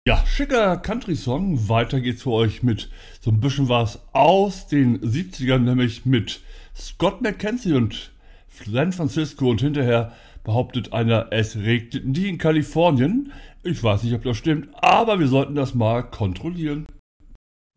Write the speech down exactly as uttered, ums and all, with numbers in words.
Ja, schicker Country-Song. Weiter geht's für euch mit so ein bisschen was aus den siebzigern, nämlich mit Scott McKenzie und San Francisco und hinterher behauptet einer, es regnet nie in Kalifornien. Ich weiß nicht, ob das stimmt, aber wir sollten das mal kontrollieren.